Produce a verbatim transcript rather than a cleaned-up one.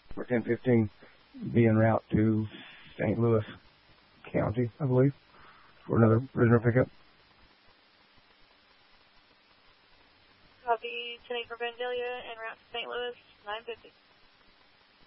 for ten fifteen be en route to Saint Louis County, I believe, for another prisoner pickup. Copy ten eight for Vandalia en route to Saint Louis, nine fifty.